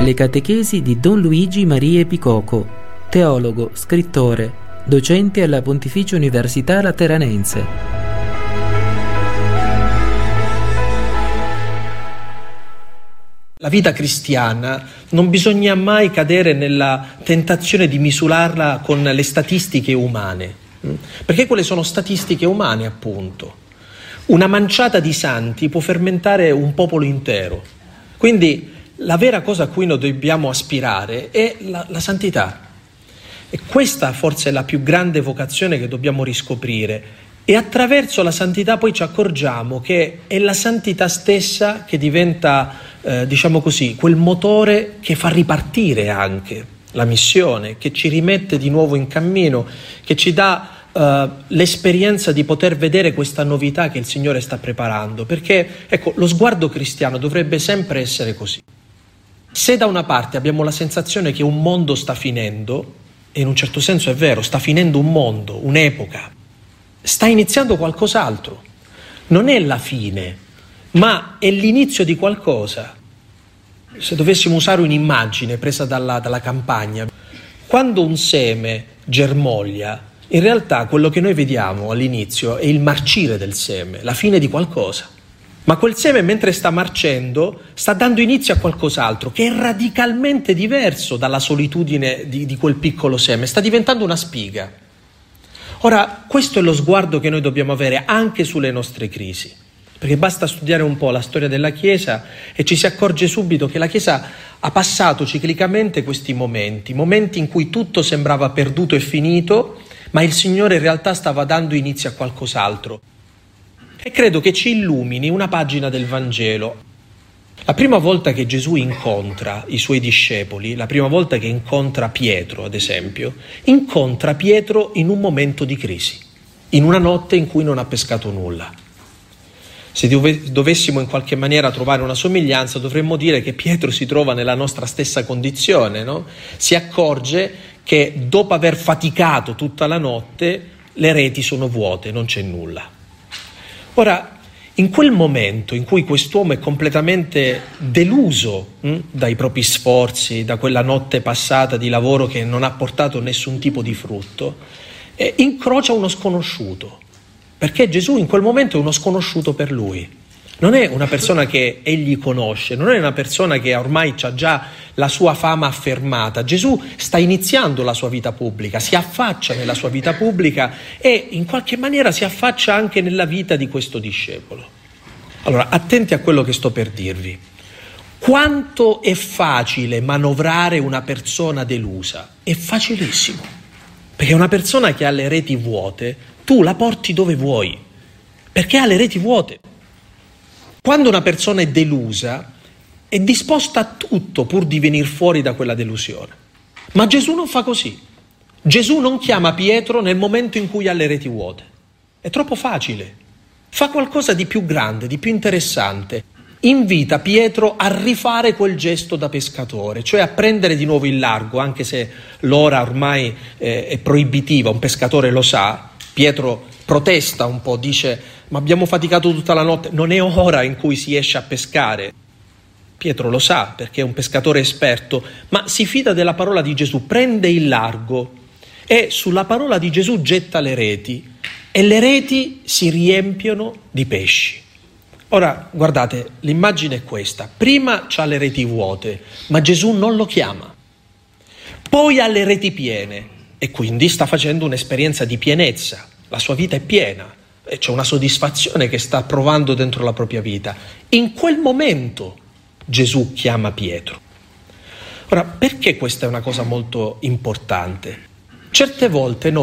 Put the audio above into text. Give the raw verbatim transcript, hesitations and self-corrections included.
Le catechesi di Don Luigi Maria Picoco, teologo, scrittore, docente alla Pontificia Università Lateranense. La vita cristiana non bisogna mai cadere nella tentazione di misurarla con le statistiche umane, perché quelle sono statistiche umane, appunto. Una manciata di santi può fermentare un popolo intero. Quindi la vera cosa a cui noi dobbiamo aspirare è la, la santità. E questa forse è la più grande vocazione che dobbiamo riscoprire. E attraverso la santità poi ci accorgiamo che è la santità stessa che diventa, eh, diciamo così, quel motore che fa ripartire anche la missione, che ci rimette di nuovo in cammino, che ci dà uh, l'esperienza di poter vedere questa novità che il Signore sta preparando. Perché, ecco, lo sguardo cristiano dovrebbe sempre essere così. Se da una parte abbiamo la sensazione che un mondo sta finendo, e in un certo senso è vero, sta finendo un mondo, un'epoca, sta iniziando qualcos'altro. Non è la fine, ma è l'inizio di qualcosa. Se dovessimo usare un'immagine presa dalla, dalla campagna, quando un seme germoglia, in realtà quello che noi vediamo all'inizio è il marcire del seme, la fine di qualcosa. Ma quel seme, mentre sta marcendo, sta dando inizio a qualcos'altro che è radicalmente diverso dalla solitudine di, di quel piccolo seme, sta diventando una spiga. Ora, questo è lo sguardo che noi dobbiamo avere anche sulle nostre crisi, perché basta studiare un po' la storia della Chiesa e ci si accorge subito che la Chiesa ha passato ciclicamente questi momenti, momenti in cui tutto sembrava perduto e finito, ma il Signore in realtà stava dando inizio a qualcos'altro. E credo che ci illumini una pagina del Vangelo. La prima volta che Gesù incontra i suoi discepoli, la prima volta che incontra Pietro, ad esempio, incontra Pietro in un momento di crisi, in una notte in cui non ha pescato nulla. Se dove, dovessimo in qualche maniera trovare una somiglianza, dovremmo dire che Pietro si trova nella nostra stessa condizione, no? Si accorge che dopo aver faticato tutta la notte, le reti sono vuote, non c'è nulla. Ora, in quel momento in cui quest'uomo è completamente deluso hm, dai propri sforzi, da quella notte passata di lavoro che non ha portato nessun tipo di frutto, eh, incrocia uno sconosciuto, perché Gesù in quel momento è uno sconosciuto per lui. Non è una persona che egli conosce, non è una persona che ormai ha già la sua fama affermata. Gesù sta iniziando la sua vita pubblica, si affaccia nella sua vita pubblica e in qualche maniera si affaccia anche nella vita di questo discepolo. Allora, attenti a quello che sto per dirvi. Quanto è facile manovrare una persona delusa? È facilissimo, perché una persona che ha le reti vuote, tu la porti dove vuoi, perché ha le reti vuote. Quando una persona è delusa, è disposta a tutto pur di venire fuori da quella delusione. Ma Gesù non fa così. Gesù non chiama Pietro nel momento in cui ha le reti vuote. È troppo facile. Fa qualcosa di più grande, di più interessante. Invita Pietro a rifare quel gesto da pescatore, cioè a prendere di nuovo il largo, anche se l'ora ormai eh, è proibitiva, un pescatore lo sa. Pietro protesta un po', dice: ma abbiamo faticato tutta la notte, non è ora in cui si esce a pescare. Pietro lo sa perché è un pescatore esperto, ma si fida della parola di Gesù, prende il largo e sulla parola di Gesù getta le reti e le reti si riempiono di pesci. Ora, guardate, l'immagine è questa. Prima c'ha le reti vuote, ma Gesù non lo chiama. Poi ha le reti piene e quindi sta facendo un'esperienza di pienezza. La sua vita è piena. E c'è una soddisfazione che sta provando dentro la propria vita. In quel momento Gesù chiama Pietro. Ora, perché questa è una cosa molto importante? Certe volte noi